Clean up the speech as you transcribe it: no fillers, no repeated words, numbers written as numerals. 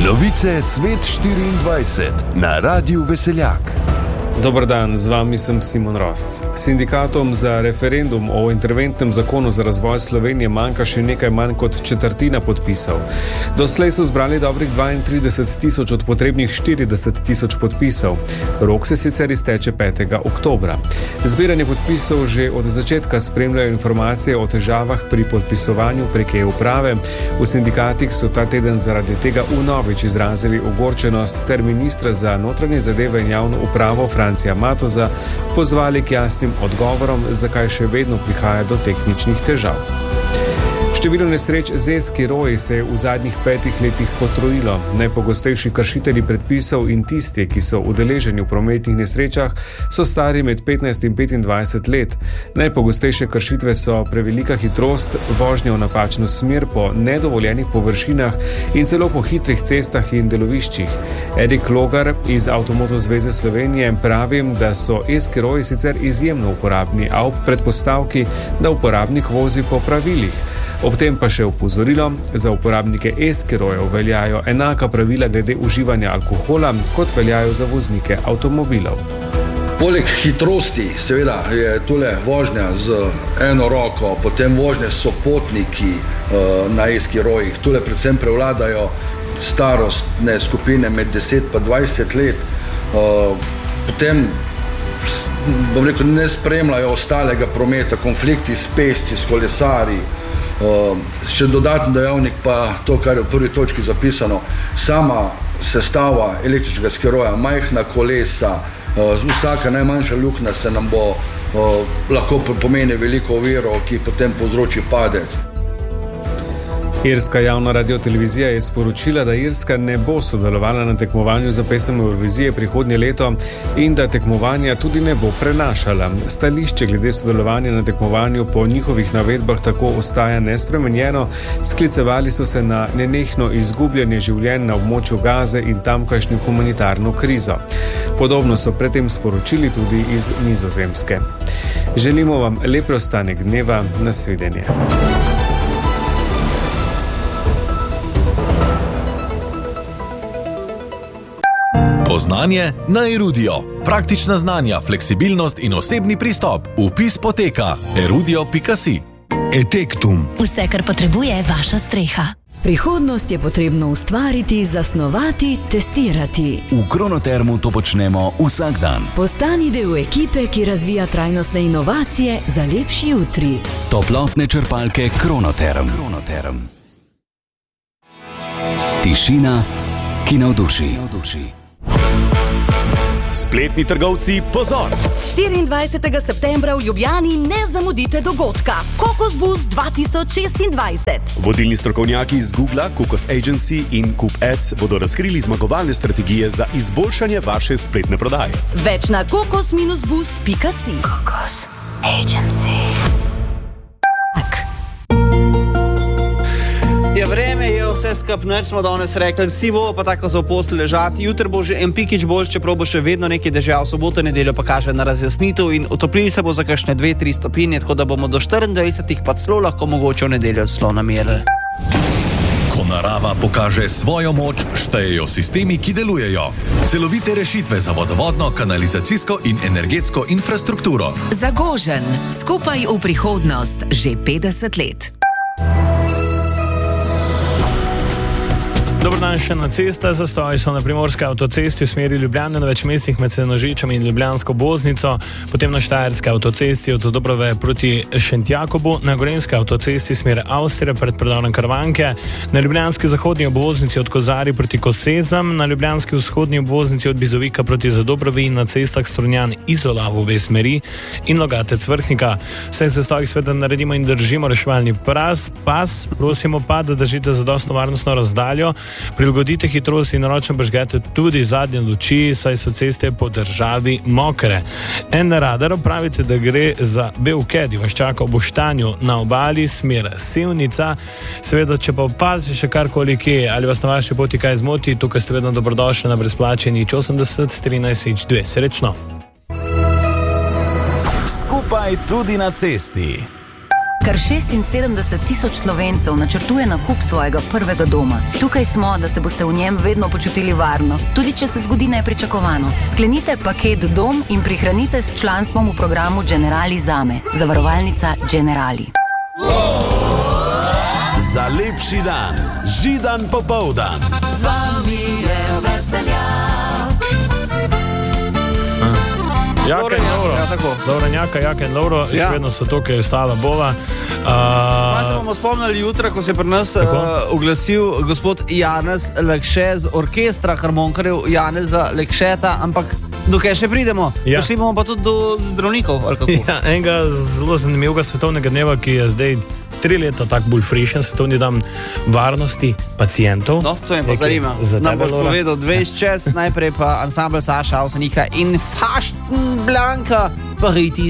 Novice Svet 24 na Radiu Veseljak. Dober dan, z vami sem Simon Rosc. Sindikatom za referendum o interventnem zakonu za razvoj Slovenije manjka še nekaj manj kot četrtina podpisov. Doslej so zbrali dobrih 32.000 od potrebnih 40.000 podpisov. Rok se sicer izteče 5. oktobra. Zbiranje podpisov že od začetka spremljajo informacije o težavah pri podpisovanju prek e-uprave. V sindikatih so ta teden zaradi tega vnovič izrazili ogorčenost ter ministra za notranje zadeve in javno upravo Francija Matoza pozvali k jasnim odgovorom, zakaj še vedno prihaja do tehničnih težav. Število nesreč z e-skiroji se je v zadnjih 5 letih potrojilo. Najpogostejši kršitelji predpisov in tisti, ki so udeleženi v prometnih nesrečah, so stari med 15 in 25 let. Najpogostejše kršitve so prevelika hitrost, vožnja v napačno smer po nedovoljenih površinah in celo po hitrih cestah in deloviščih. Erik Logar iz Avtomoto zveze Slovenije pravi, da so e-skiroji sicer izjemno uporabni, a ob predpostavki, da uporabnik vozi po pravilih. Ob tem pa še opozorilo, za uporabnike e-skirojev veljajo enaka pravila glede uživanja alkohola, kot veljajo za voznike avtomobilov. Poleg hitrosti, seveda, je tule vožnja z eno roko, potem vožnje s sopotniki na e-skirojih. Tule predvsem prevladajo starostne skupine med 10 pa 20 let. Potem, bom rekel, ne spremljajo ostalega prometa, konflikti s pešci, s kolesarji. Še dodatni dejavnik pa to, kar je v prvi točki zapisano, sama sestava električnega skiroja, majhna kolesa, vsaka najmanjša luknja se nam bo lahko pomeni veliko oviro, ki potem povzroči padec. Irska javna radiotelevizija je sporočila, da Irska ne bo sodelovala na tekmovanju za pesem Evrovizije prihodnje leto in da tekmovanja tudi ne bo prenašala. Stališče glede sodelovanja na tekmovanju po njihovih navedbah tako ostaja nespremenjeno, sklicevali so se na nenehno izgubljanje življenj na območju Gaze in tamkajšnjo humanitarno krizo. Podobno so predtem sporočili tudi iz Nizozemske. Želimo vam lep preostanek dneva, nasvidenje. Poznanje na Erudio. Praktična znanja, fleksibilnost in osebni pristop. Vpis poteka erudio.si. Etektum. Vse, kar potrebuje vaša streha. Prihodnost je potrebno ustvariti, zasnovati, testirati. V Kronotermu to počnemo vsak dan. Postani del ekipe, ki razvija trajnostne inovacije za lepši jutri. Toplotne črpalke Kronoterm. Tišina, ki navduši. Spletni trgovci, pozor! 24. septembra v Ljubljani ne zamudite dogodka Kokos Bus 2026. Vodilni strokovnjaki iz Google, Kokos Agency in Coop Ads bodo razkrili zmagovalne strategije za izboljšanje vaše spletne prodaje. Več na kokos-boost.si. Kokos Agency. Je vreme, je vse skup nič, smo danes rekli, sivo, pa tako za v posli ležati. Jutri bo že en pikič boljš, čeprav bo še vedno nekaj dežja, v soboto nedeljo pa kaže na razjasnitev in utoplili se bo za kakšne 2-3 stopinje, tako da bomo do 24 pa celo lahko mogoče v nedeljo celo namerili. Ko narava pokaže svojo moč, štejejo sistemi, ki delujejo. Celovite rešitve za vodovodno, kanalizacijsko in energetsko infrastrukturo. Zagožen, skupaj v prihodnost, že 50 let. Dobar dan še na cesta. Zastoji so na primorski avtocesti v smeri Ljubljane na več mestih med Senožečem in Ljubljansko obvoznico, potem na štajerski avtocesti od Zadobrove proti Šentjakobu, na gorenjski avtocesti smer Avstrije pred predorom Karvanke, na ljubljanski zahodni obvoznici od Kozari proti Kosezam, na ljubljanski vzhodni obvoznici od Bizovika proti Zadobrovi in na cestah Strunjan Izola v obe smeri in Logatec Vrhnika. Vseh zastojih sveda naredimo in držimo reševalni pas. Prosimo pa, da držite zadostno varnostno razdaljo. Prilagodite hitrost in naročno prižgete tudi zadnje luči, saj so ceste po državi mokre. En radar pravite, da gre za bel kedi, vas čaka v Boštanju na obali, smer Sevnica. Seveda, če pa opazite še karkoli kje, ali vas na vaši poti kaj zmoti, tukaj ste vedno dobrodošli na brezplačeni 80 13 2. Srečno! Skupaj tudi na cesti. Kar 76,000 Slovencev načrtuje nakup svojega prvega doma. Tukaj smo, da se boste v njem vedno počutili varno, tudi če se zgodi nepričakovano. Sklenite paket Dom in prihranite s članstvom v programu Generali Zame. Zavarovalnica Generali. Za lepši dan, Židan popoldan. Z vami je veseljak. Jaka in Lovro. Ja, tako. Lovrenjaka, Jaka in Lovro, še vedno so to, ki je ostala bova. Pa se bomo spomnili jutra, ko se je pri nas oglasil gospod Janez Lekše z orkestra harmonkarjev Janeza Lekšeta, ampak dokaj še pridemo. Ja. Prišli bomo pa tudi do zdravnikov, ali kako? Ja, enega zelo zanimivega svetovnega dneva, ki je zdaj 3 leta tak bolj frišen, svetovni dan varnosti pacijentov. No, to je pa zanima. Nam boš povedal 20 čez, najprej pa ansambl Saša Avsenika in Fašten Blanka Paritis.